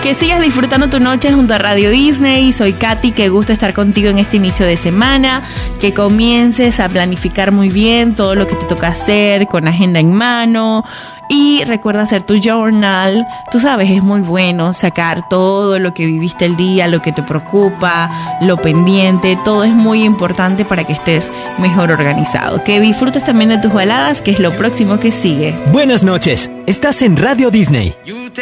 Que sigas disfrutando tu noche junto a Radio Disney. Soy Katy, qué gusto estar contigo en este inicio de semana. Que comiences a planificar muy bien todo lo que te toca hacer con agenda en mano. Y recuerda hacer tu journal. Tú sabes, es muy bueno sacar todo lo que viviste el día, lo que te preocupa, lo pendiente. Todo es muy importante para que estés mejor organizado. Que disfrutes también de tus baladas, que es lo próximo que sigue. Buenas noches, estás en Radio Disney.